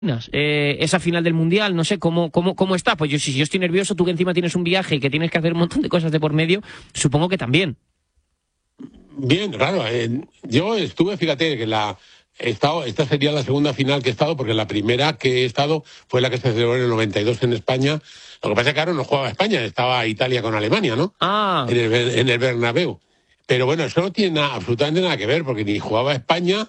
esa final del Mundial, no sé cómo está. Pues si yo estoy nervioso, tú que encima tienes un viaje y que tienes que hacer un montón de cosas de por medio, supongo que también. Bien, claro. Yo estuve, fíjate, que esta sería la segunda final que he estado, porque la primera que he estado fue la que se celebró en el 92 en España. Lo que pasa es que ahora no jugaba España, estaba Italia con Alemania, ¿no? Ah. En el Bernabéu. Pero bueno, eso no tiene absolutamente nada que ver, porque ni jugaba España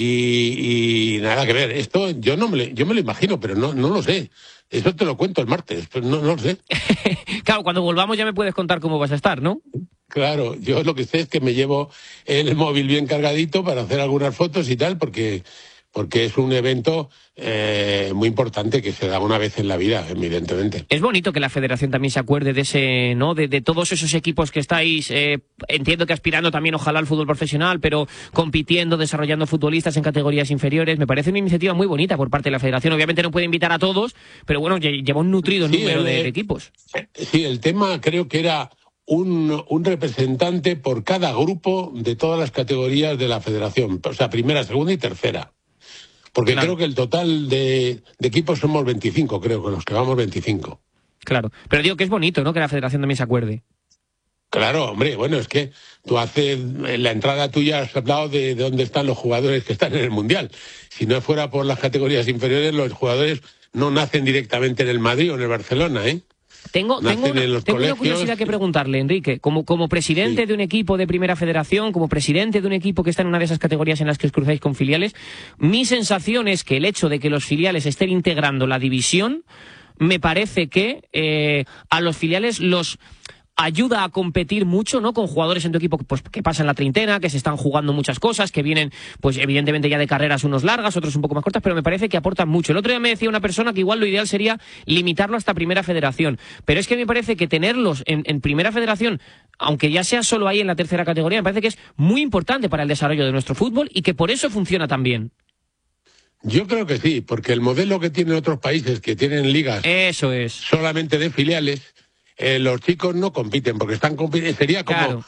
y nada que ver. Esto yo me lo imagino, pero no lo sé. Eso te lo cuento el martes, pero no lo sé. Claro, cuando volvamos ya me puedes contar cómo vas a estar, ¿no? Claro, yo lo que sé es que me llevo el móvil bien cargadito para hacer algunas fotos y tal, porque es un evento muy importante que se da una vez en la vida, evidentemente. Es bonito que la federación también se acuerde de ese, ¿no? De todos esos equipos que estáis, entiendo que aspirando también ojalá al fútbol profesional, pero compitiendo, desarrollando futbolistas en categorías inferiores. Me parece una iniciativa muy bonita por parte de la federación. Obviamente no puede invitar a todos, pero bueno, lleva un nutrido número de equipos. Sí, el tema creo que era un representante por cada grupo de todas las categorías de la federación, o sea, primera, segunda y tercera. Porque claro, creo que el total de equipos somos 25, creo, con los que vamos 25. Claro, pero digo que es bonito, ¿no?, que la federación también se acuerde. Claro, hombre, bueno, es que tú en la entrada tuya has hablado de dónde están los jugadores que están en el Mundial. Si no fuera por las categorías inferiores, los jugadores no nacen directamente en el Madrid o en el Barcelona, ¿eh? Tengo una curiosidad que preguntarle, Enrique. Como presidente de un equipo de primera federación, como presidente de un equipo que está en una de esas categorías en las que os cruzáis con filiales, mi sensación es que el hecho de que los filiales estén integrando la división, me parece que a los filiales los ayuda a competir mucho, ¿no?, con jugadores en tu equipo pues, que pasan la treintena, que se están jugando muchas cosas, que vienen, pues evidentemente ya de carreras unos largas, otros un poco más cortas, pero me parece que aportan mucho. El otro día me decía una persona que igual lo ideal sería limitarlo hasta primera federación, pero es que me parece que tenerlos en primera federación, aunque ya sea solo ahí en la tercera categoría, me parece que es muy importante para el desarrollo de nuestro fútbol y que por eso funciona tan bien. Yo creo que sí, porque el modelo que tienen otros países que tienen ligas eso es solamente de filiales, los chicos no compiten, porque están compitiendo, sería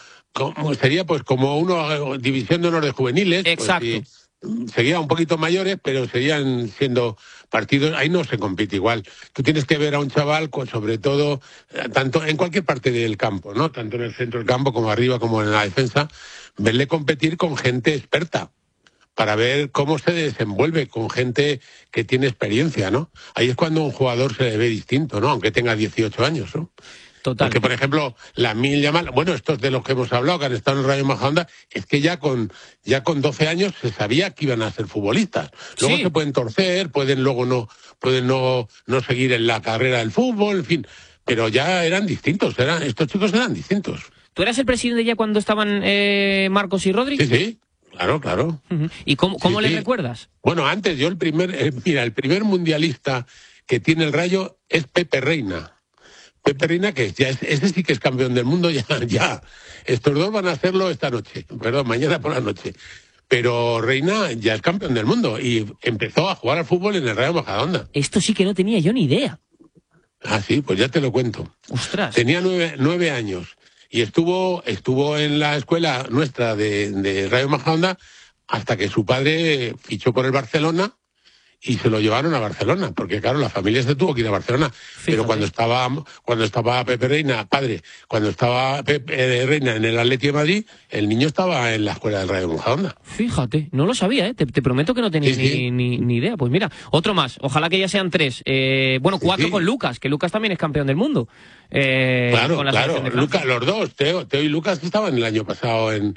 como una división de honor de juveniles. Exacto. Pues, serían un poquito mayores, pero seguían siendo partidos, ahí no se compite igual. Tú tienes que ver a un chaval, sobre todo, tanto en cualquier parte del campo, ¿no? Tanto en el centro del campo como arriba, como en la defensa, verle competir con gente experta, para ver cómo se desenvuelve con gente que tiene experiencia, ¿no? Ahí es cuando un jugador se le ve distinto, ¿no? Aunque tenga 18 años, ¿no? Total. Porque, por ejemplo, Lamine Yamal, bueno, estos de los que hemos hablado, que han estado en el Rayo Majadahonda, es que ya con 12 años se sabía que iban a ser futbolistas. Luego se pueden torcer, pueden no seguir en la carrera del fútbol, en fin, pero ya eran distintos, estos chicos eran distintos. ¿Tú eras el presidente ya cuando estaban Marcos y Rodri? Sí. Claro. ¿Y cómo le recuerdas? Bueno, antes el primer mundialista que tiene el Rayo es Pepe Reina. Pepe Reina, que ese sí que es campeón del mundo ya. Estos dos van a hacerlo mañana por la noche. Pero Reina ya es campeón del mundo y empezó a jugar al fútbol en el Rayo Majadahonda. Esto sí que no tenía yo ni idea. Ah, sí, pues ya te lo cuento. ¡Ostras! Tenía 9 años. Y estuvo en la escuela nuestra de Rayo Majadahonda hasta que su padre fichó por el Barcelona y se lo llevaron a Barcelona, porque claro, la familia se tuvo que ir a Barcelona. Fíjate. Pero cuando estaba Pepe Reina, cuando estaba Pepe Reina en el Atleti de Madrid, el niño estaba en la escuela del Rayo Majadahonda. Fíjate, no lo sabía, ¿eh? Te prometo que no tenía ni idea. Pues mira, otro más, ojalá que ya sean 3. 4 con Lucas, que Lucas también es campeón del mundo. Claro, Lucas, los dos, Teo y Lucas estaban el año pasado en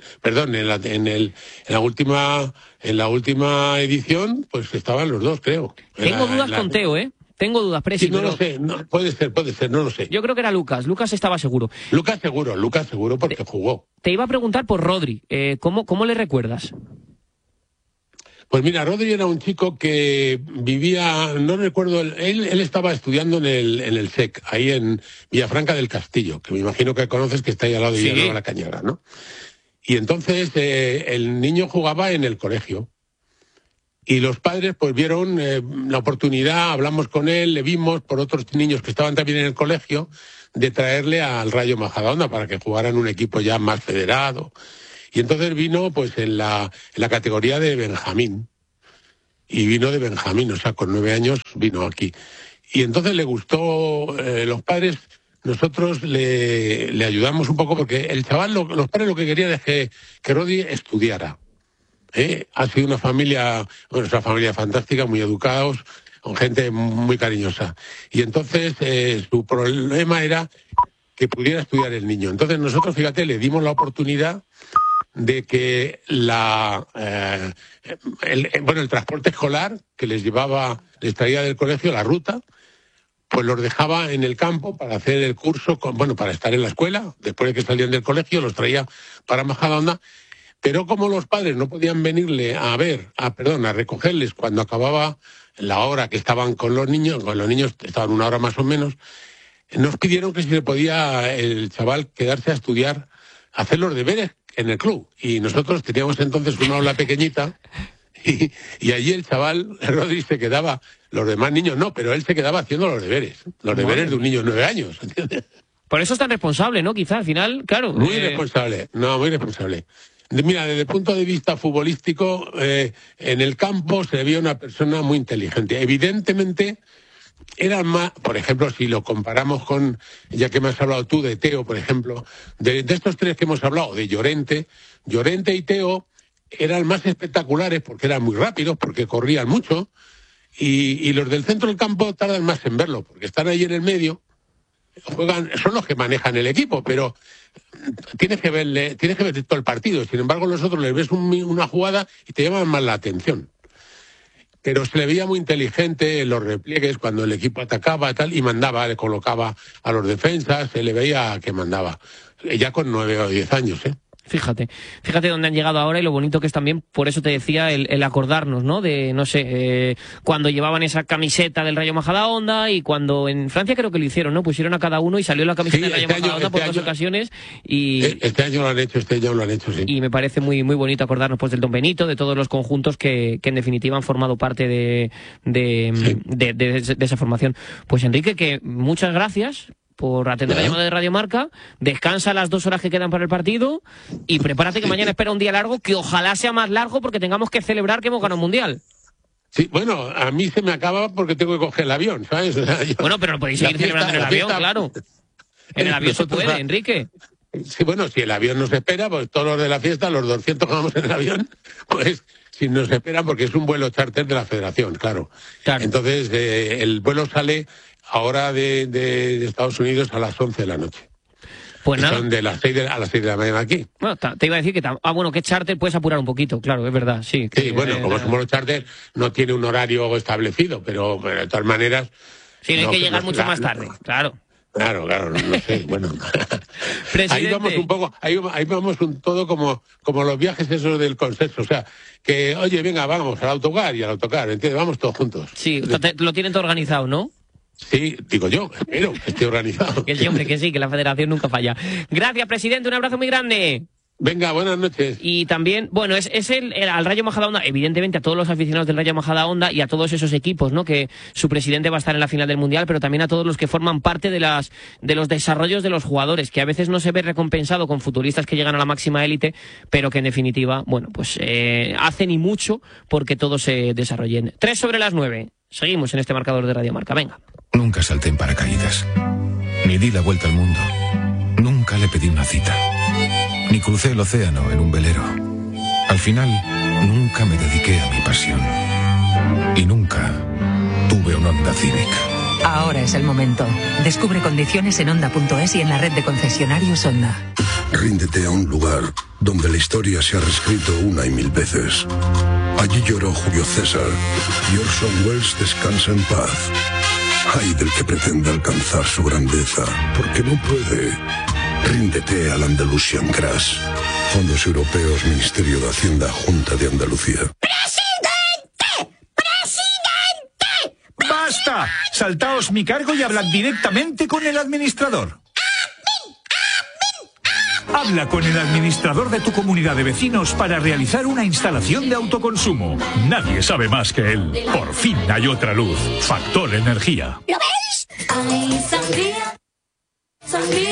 la última edición, pues estaban los dos, creo. Tengo dudas con Teo, ¿eh? Tengo dudas, Presi. Sí, no lo sé, puede ser, no lo sé. Yo creo que era Lucas estaba seguro. Lucas seguro porque jugó. Te iba a preguntar por Rodri, ¿cómo le recuerdas? Pues mira, Rodri era un chico que vivía, no recuerdo, él estaba estudiando en el SEC, ahí en Villafranca del Castillo, que me imagino que conoces, que está ahí al lado de Villanueva de la Cañada, ¿no? Y entonces el niño jugaba en el colegio. Y los padres pues vieron la oportunidad, hablamos con él, le vimos por otros niños que estaban también en el colegio, de traerle al Rayo Majadahonda para que jugara en un equipo ya más federado. Y entonces vino pues en la categoría de Benjamín. y vino de Benjamín, o sea, con 9 años vino aquí. Y entonces le gustó, los padres, nosotros le ayudamos un poco, porque el chaval, los padres lo que querían es que Rodi estudiara. Ha sido una familia fantástica, muy educados, con gente muy cariñosa. Y entonces su problema era que pudiera estudiar el niño. Entonces nosotros, fíjate, le dimos la oportunidad de que el transporte escolar que les traía del colegio, la ruta, pues los dejaba en el campo para hacer el curso, para estar en la escuela, después de que salían del colegio, los traía para Majadahonda. Pero como los padres no podían venirle a recogerles cuando acababa la hora que estaban con los niños estaban 1 hora más o menos, nos pidieron que si le podía el chaval quedarse a estudiar, hacer los deberes en el club. Y nosotros teníamos entonces una aula pequeñita y allí el chaval, Rodri, se quedaba, los demás niños no, pero él se quedaba haciendo los deberes de un niño de 9 años, ¿entiendes? Por eso es tan responsable, ¿no? Quizá al final, claro. Muy responsable. Mira, desde el punto de vista futbolístico, en el campo se veía una persona muy inteligente. Evidentemente, eran más, por ejemplo, si lo comparamos con, ya que me has hablado tú de Teo, por ejemplo, de estos 3 que hemos hablado, de Llorente y Teo eran más espectaculares porque eran muy rápidos, porque corrían mucho, y los del centro del campo tardan más en verlo, porque están ahí en el medio, son los que manejan el equipo, pero tienes que ver todo el partido. Sin embargo, nosotros les ves una jugada y te llaman más la atención. Pero se le veía muy inteligente en los repliegues cuando el equipo atacaba y mandaba, le colocaba a los defensas, se le veía que mandaba. Ya con 9 o 10 años, Fíjate dónde han llegado ahora y lo bonito que es también, por eso te decía, el acordarnos, ¿no? De, no sé, cuando llevaban esa camiseta del Rayo Majadahonda y cuando en Francia creo que lo hicieron, ¿no? Pusieron a cada uno y salió la camiseta del Rayo Majadahonda por 2 ocasiones y... Este año lo han hecho, sí. Y me parece muy, muy bonito acordarnos pues del Don Benito, de todos los conjuntos que en definitiva han formado parte de esa formación. Pues Enrique, que muchas gracias por atender la llamada de Radio Marca, descansa las 2 horas que quedan para el partido y prepárate que mañana espera un día largo, que ojalá sea más largo porque tengamos que celebrar que hemos ganado un mundial. Sí, bueno, a mí se me acaba porque tengo que coger el avión, ¿sabes? Bueno, pero lo podéis seguir celebrando en el avión, claro. En el avión se puede, Enrique. Sí, bueno, si el avión nos espera, pues todos los de la fiesta, los 200 que vamos en el avión, pues si nos esperan, porque es un vuelo charter de la Federación, claro. Entonces, el vuelo sale ahora de Estados Unidos a las 11 de la noche. Pues nada. Son a las 6 de la mañana aquí. Bueno, te iba a decir que... que charter puedes apurar un poquito, claro, es verdad, sí. Sí, bueno, como somos los charter, no tiene un horario establecido, pero de todas maneras... Sí, no hay que llegar mucho más tarde, claro. Claro, no sé, bueno. Ahí vamos un poco, ahí vamos todo como los viajes esos del consenso, o sea, que, oye, venga, vamos al autocar, ¿entiendes? Vamos todos juntos. Sí, lo tienen todo organizado, ¿no? Sí, digo yo, espero que esté organizado. Que sí, hombre, que sí, que la Federación nunca falla. Gracias, presidente, un abrazo muy grande. Venga, buenas noches. Y también, bueno, es al Rayo Majadahonda, evidentemente a todos los aficionados del Rayo Majadahonda y a todos esos equipos, ¿no? Que su presidente va a estar en la final del Mundial, pero también a todos los que forman parte de los desarrollos de los jugadores, que a veces no se ve recompensado con futbolistas que llegan a la máxima élite, pero que en definitiva, bueno, pues hacen y mucho porque todos se desarrollen. 8:03. Seguimos en este marcador de Radio Marca, venga. Nunca salté en paracaídas, ni di la vuelta al mundo, nunca le pedí una cita, ni crucé el océano en un velero. Al final, nunca me dediqué a mi pasión, y nunca tuve un Honda Civic. Ahora es el momento. Descubre condiciones en Honda.es y en la red de concesionarios Honda. Ríndete a un lugar donde la historia se ha reescrito 1 y 1000 veces. Allí lloró Julio César y Orson Welles descansa en paz. Ay del que pretende alcanzar su grandeza, porque no puede. Ríndete al Andalusian Crash. Fondos Europeos, Ministerio de Hacienda, Junta de Andalucía. ¡Presidente! ¡Presidente! ¡Basta! Saltaos mi cargo y hablad directamente con el administrador. Habla con el administrador de tu comunidad de vecinos para realizar una instalación de autoconsumo. Nadie sabe más que él. Por fin hay otra luz. Factor Energía. ¿Lo veis? Ay, sangría.